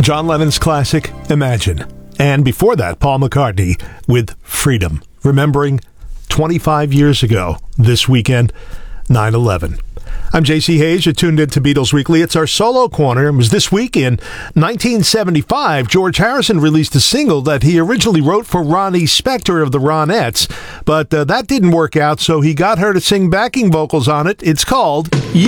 John Lennon's classic, Imagine. And before that, Paul McCartney with Freedom, remembering 25 years ago this weekend, 9/11. I'm J.C. Hayes. You're tuned in to Beatles Weekly. It's our solo corner. It was this week in 1975. George Harrison released a single that he originally wrote for Ronnie Spector of the Ronettes, but that didn't work out, so he got her to sing backing vocals on it. It's called You.